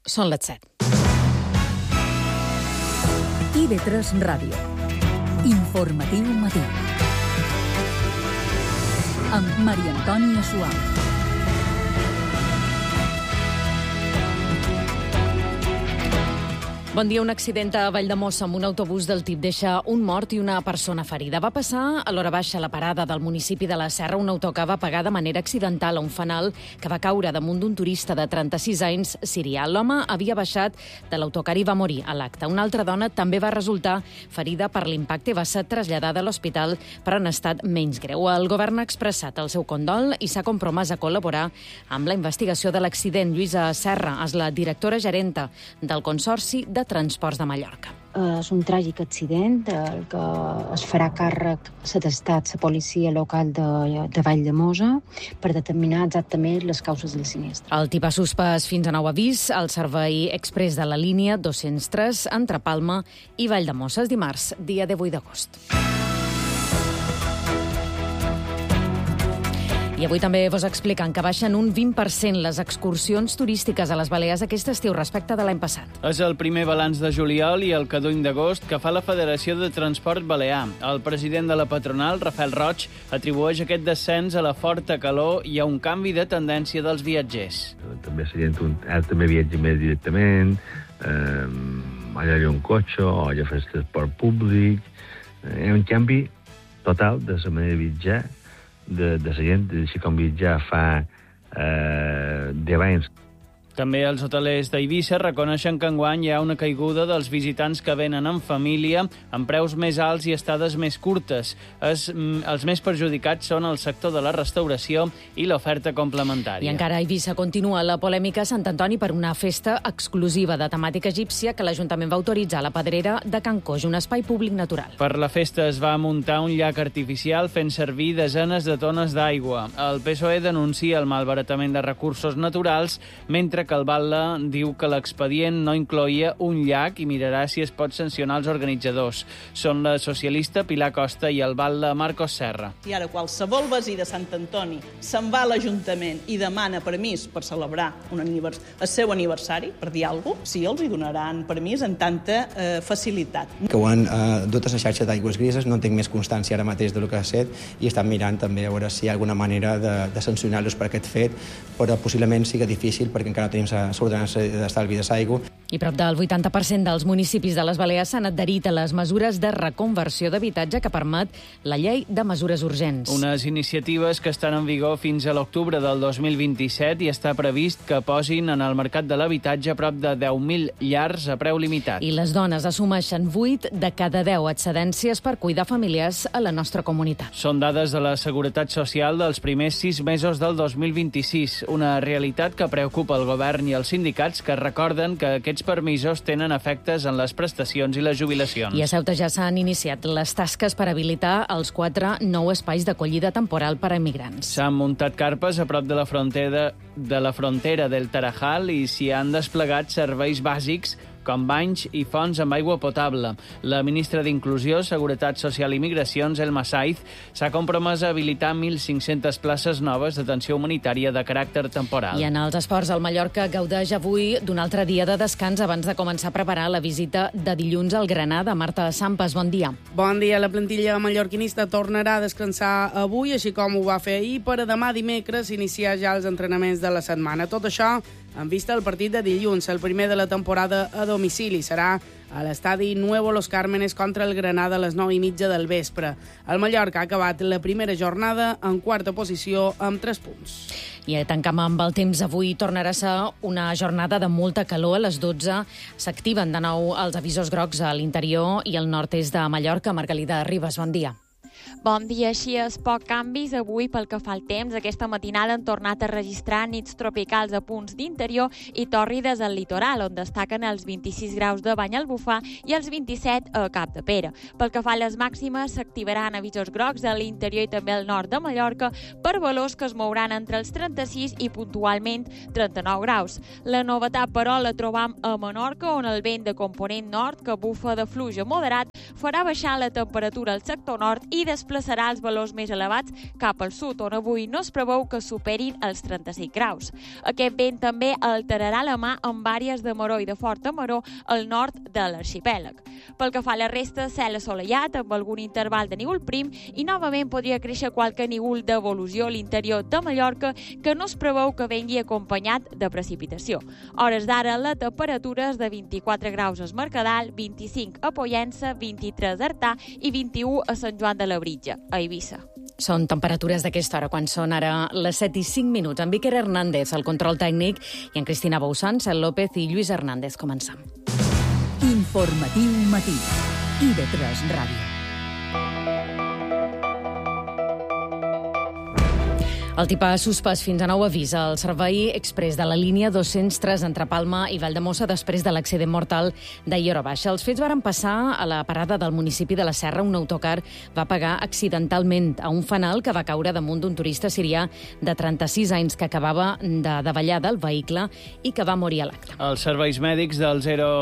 Són les 7. IB3 Ràdio. Informatiu matí. Amb Maria Antònia Suau. Bon dia. Un accident a Valldemossa amb un autobús del tip deixa un mort i una persona ferida. Va passar a l'hora baixa a la parada del municipi de la Serra un autocar va pegar de manera accidental a un fanal que va caure damunt d'un turista de 36 anys sirià. L'home havia baixat de l'autocar i va morir a l'acte. Una altra dona també va resultar ferida per l'impacte i va ser traslladada a l'hospital però en estat menys greu. El govern ha expressat el seu condol i s'ha compromès a col·laborar amb la investigació de l'accident. Lluïsa Serra és la directora gerenta del Consorci de Transports de Mallorca. És un tràgic accident del que es farà càrrec l'atestat la policia local de Valldemossa per determinar exactament les causes del sinistre. El tip ha suspès fins a nou avís el servei exprés de la línia 203 entre Palma i Valldemossa. És dimarts, dia 18 d'agost. I avui també vos expliquen que baixen un 20% les excursions turístiques a les Balears aquest estiu respecte de l'any passat. És el primer balanç de juliol i el caduny d'agost que fa la Federació de Transport Balear. El president de la patronal, Rafael Roig, atribueix aquest descens a la forta calor i a un canvi de tendència dels viatgers. També la gent també viatja més directament, allà hi ha un cotxe o allà fa el transport públic. Hi ha un canvi total de la manera de viatjar, de la gent, així com viatjar fa 10 anys. També els hotelers d'Eivissa reconeixen que enguany hi ha una caiguda dels visitants que venen en família amb preus més alts i estades més curtes. Els més perjudicats són el sector de la restauració i l'oferta complementària. I encara a Eivissa continua la polèmica a Sant Antoni per una festa exclusiva de temàtica egípcia que l'Ajuntament va autoritzar a la Pedrera de Can Coix, un espai públic natural. Per la festa es va muntar un llac artificial fent servir desenes de tones d'aigua. El PSOE denuncia el malbaratament de recursos naturals, mentre que el Batlle diu que l'expedient no incloïa un llac i mirarà si es pot sancionar els organitzadors. Són la socialista Pilar Costa i el Batlle Marcos Serra. I ara qualsevol veí de Sant Antoni se'n va a l'Ajuntament i demana permís per celebrar el seu aniversari, per dir alguna cosa, sí, els hi donaran permís en tanta facilitat. Que ho han dut a la xarxa d'aigües grises, no tinc més constància ara mateix del que ha set i estan mirant també a veure si hi ha alguna manera de sancionar-los per aquest fet, però possiblement sigui difícil perquè encara no tenim l'ordenança d'estalvi de l'aigua. I prop del 80% dels municipis de les Balears s'han adherit a les mesures de reconversió d'habitatge que permet la llei de mesures urgents. Unes iniciatives que estan en vigor fins a l'octubre del 2027 i està previst que posin en el mercat de l'habitatge prop de 10.000 llars a preu limitat. I les dones assumeixen 8 de cada 10 excedències per cuidar familiars a la nostra comunitat. Són dades de la Seguretat Social dels primers 6 mesos del 2026, una realitat que preocupa el govern i els sindicats que recorden que aquests permisos tenen efectes en les prestacions i les jubilacions. I a Ceuta ja s'han iniciat les tasques per habilitar els 4 nous espais d'acollida temporal per a immigrants. S'han muntat carpes a prop de la frontera del Tarajal i s'hi han desplegat serveis bàsics com banys i fonts amb aigua potable. La ministra d'Inclusió, Seguretat Social i Migracions, Elma Saiz, s'ha compromès a habilitar 1.500 places noves d'atenció humanitària de caràcter temporal. I en els esports, el Mallorca gaudeix avui d'un altre dia de descans abans de començar a preparar la visita de dilluns al Granada. Marta Sampas, bon dia. Bon dia. La plantilla mallorquinista tornarà a descansar avui, així com ho va fer ahir, per a demà dimecres iniciar ja els entrenaments de la setmana. Tot això en vista al partit de dilluns, el primer de la temporada a domicili. Serà a l'estadi Nuevo Los Cármenes contra el Granada a les 9:30 del vespre. El Mallorca ha acabat la primera jornada en quarta posició amb 3 punts. I tancam amb el temps. Avui tornarà a ser una jornada de molta calor. A les 12 s'activen de nou els avisos grocs a l'interior i al nord-est de Mallorca. Margalida Ribas, bon dia. Bon dia, així és, poc canvis avui pel que fa al temps. Aquesta matinada han tornat a registrar nits tropicals a punts d'interior i tòrrides al litoral, on destaquen els 26 graus de Banyalbufar i els 27 a Capdepera. Pel que fa a les màximes, s'activaran avisos grocs a l'interior i també al nord de Mallorca per valors que es mouran entre els 36 i puntualment 39 graus. La novetat, però, la trobam a Menorca, on el vent de component nord, que bufa de fluix a moderat, farà baixar la temperatura al sector nord i desplaçarà els valors més elevats cap al sud, on avui no es preveu que superin els 35 graus. Aquest vent també alterarà la mà amb àrees de maror i de forta maror al nord de l'arxipèlag. Pel que fa a la resta, cel assolellat amb algun interval de nígol prim i novament podria créixer qualque nígol d'evolució a l'interior de Mallorca que no es preveu que vengui acompanyat de precipitació. A hores d'ara, la temperatura és de 24 graus a Mercadal, 25 a Pollença, 23 a Artà i 21 a Sant Joan de Labritja, a Eivissa. Són temperatures d'aquesta hora, quan són ara les 7:05. En Víquer Hernández, el control tècnic, i en Cristina Boussan, Cel López i Lluís Hernández. Comencem. Informatiu matí. IB3 Ràdio. El tipus ha suspès fins a nou avís el servei express de la línia 203 entre Palma i Valldemossa després de l'accident mortal d'ahir a hora baixa. Els fets varen passar a la parada del municipi de la Serra. Un autocar va pegar accidentalment a un fanal que va caure damunt d'un turista sirià de 36 anys que acabava de davallar del vehicle i que va morir a l'acte. Els serveis mèdics del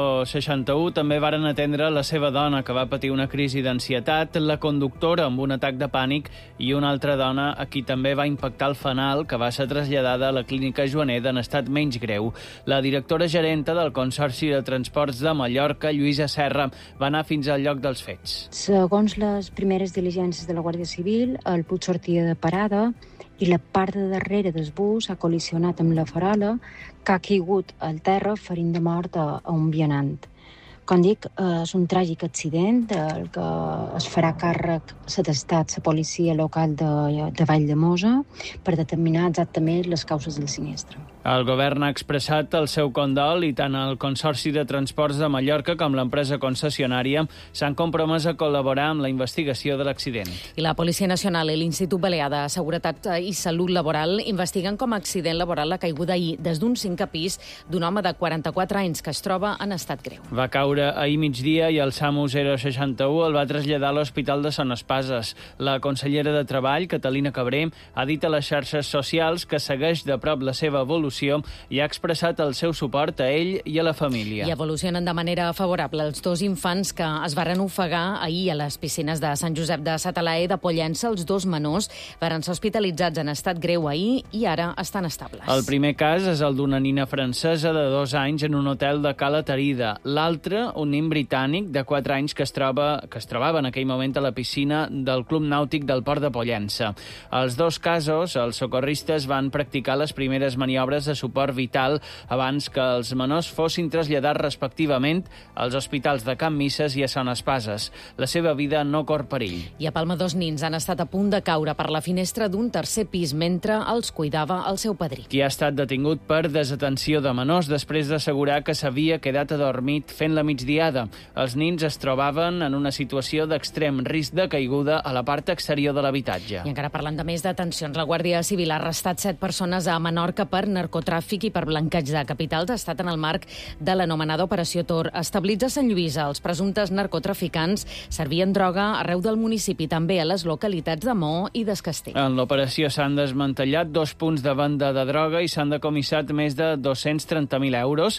061 també varen atendre la seva dona, que va patir una crisi d'ansietat, la conductora amb un atac de pànic i una altra dona a qui també va impactar el fanal, que va ser traslladada a la clínica Joaneda en estat menys greu. La directora gerenta del Consorci de Transports de Mallorca, Lluïsa Serra, va anar fins al lloc dels fets. Segons les primeres diligències de la Guàrdia Civil, el Puig sortia de parada i la part de darrere del bus ha col·lisionat amb la farola, que ha caigut al terra ferint de mort a un vianant. Com dic, és un tràgic accident del que es farà càrrec l'atestat la policia local de Valldemossa per determinar exactament les causes del sinistre. El govern ha expressat el seu condol i tant el Consorci de Transports de Mallorca com l'empresa concessionària s'han compromès a col·laborar amb la investigació de l'accident. I la Policia Nacional i l'Institut Balear de Seguretat i Salut Laboral investiguen com a accident laboral la caiguda ahir des d'un 5è pis d'un home de 44 anys que es troba en estat greu. Va caure ahir migdia i el SAMU 061 el va traslladar a l'Hospital de Son Espases. La consellera de Treball, Catalina Cabré, ha dit a les xarxes socials que segueix de prop la seva evolució i ha expressat el seu suport a ell i a la família. I evolucionen de manera favorable els dos infants que es varen ofegar ahir a les piscines de Sant Josep de Satalae de Pollença. Els dos menors varen ser hospitalitzats en estat greu ahir i ara estan estables. El primer cas és el d'una nina francesa de 2 anys en un hotel de Cala Tarida. L'altre, un nen britànic de 4 anys que es trobava en aquell moment a la piscina del Club Nàutic del Port de Pollença. Als dos casos, els socorristes van practicar les primeres maniobres de suport vital abans que els menors fossin traslladats respectivament als hospitals de Can Misses i a Son Espases. La seva vida no corre perill. I a Palma 2 nens han estat a punt de caure per la finestra d'un 3è pis mentre els cuidava el seu padrí. Qui ha estat detingut per desatenció de menors després d'assegurar que s'havia quedat adormit fent la migdiada. Els nens es trobaven en una situació d'extrem risc de caiguda a la part exterior de l'habitatge. I encara parlant de més detencions, la Guàrdia Civil ha arrestat 7 persones a Menorca per narcotràfic i per blanqueig de capitals. Ha estat en el marc de l'anomenada Operació Tor. Establits a Sant Lluís, els presumptes narcotraficants servien droga arreu del municipi, també a les localitats de Maó i d'Escastell. En l'operació s'han desmantellat 2 punts de venda de droga i s'han decomissat més de 230.000 euros,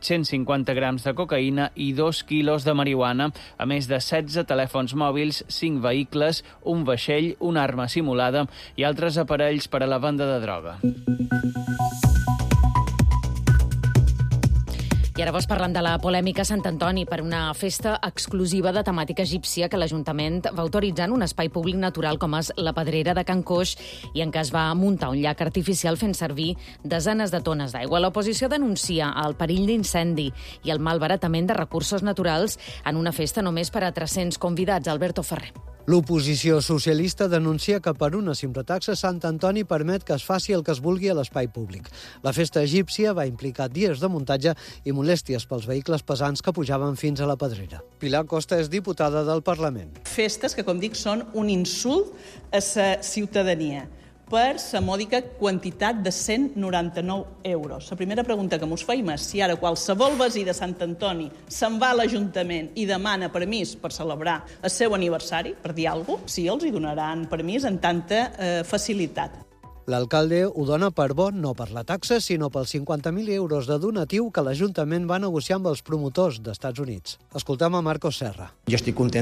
850 grams de cocaïna i 2 quilos de marihuana, a més de 16 telèfons mòbils, 5 vehicles, un vaixell, una arma simulada i altres aparells per a la venda de droga. I ara parlem de la polèmica a Sant Antoni per una festa exclusiva de temàtica egípcia que l'Ajuntament va autoritzar en un espai públic natural com és la Pedrera de Can Coix i en què es va muntar un llac artificial fent servir desenes de tones d'aigua. L'oposició denuncia el perill d'incendi i el malbaratament de recursos naturals en una festa només per a 300 convidats. Alberto Ferrer. L'oposició socialista denuncia que per una simple taxa Sant Antoni permet que es faci el que es vulgui a l'espai públic. La festa egípcia va implicar dies de muntatge i molèsties pels vehicles pesants que pujaven fins a la Pedrera. Pilar Costa és diputada del Parlament. Festes que, com dic, són un insult a la ciutadania per la mòdica quantitat de 199 euros. La primera pregunta que mos feim és si ara qualsevol veí de Sant Antoni se'n va a l'Ajuntament i demana permís per celebrar el seu aniversari, per dir alguna cosa, si els hi donaran permís en tanta facilitat. L'alcalde ho dona per bo no per la taxa, sinó pels 50.000 euros de donatiu que l'Ajuntament va negociar amb els promotors d'Estats Units. Escoltem a Marcos Serra. Jo estic content